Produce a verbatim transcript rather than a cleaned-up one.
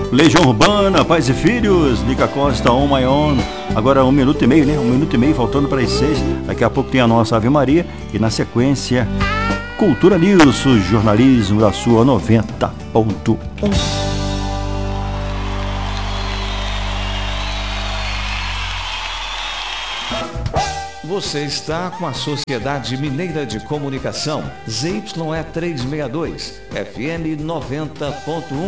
Legião Urbana, Pais e Filhos, Lica Costa, On My Own. Agora um minuto e meio, né? Um minuto e meio, faltando para as seis. Daqui a pouco tem a nossa Ave Maria. E na sequência, Cultura News, o jornalismo da sua noventa ponto um. Você está com a Sociedade Mineira de Comunicação, Z Y E trezentos e sessenta e dois, F M noventa ponto um.